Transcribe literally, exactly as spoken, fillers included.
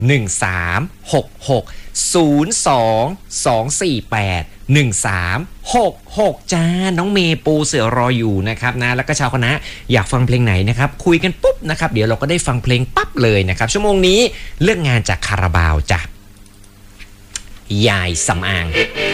หนึ่งสามหกหกศูนย์สองสองสี่แปดหนึ่งสามหกหกจ้าน้องเมย์ปูเสือรออยู่นะครับนะแล้วก็ชาวคณะอยากฟังเพลงไหนนะครับคุยกันปุ๊บนะครับเดี๋ยวเราก็ได้ฟังเพลงปั๊บเลยนะครับชั่วโมงนี้เลือกงานจากคาราบาวจ้ะยายสำอาง